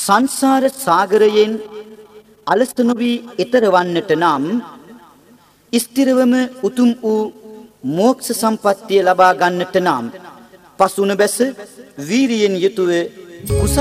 සංසාර සාගරයෙන් අලස නොවි ඈතර වන්නට නම් ස්ථිරවම උතුම් වූ මෝක්ෂ සම්පත්තිය ලබා ගන්නට නම් පසුන බැස වීරියෙන් යුතුව කුසල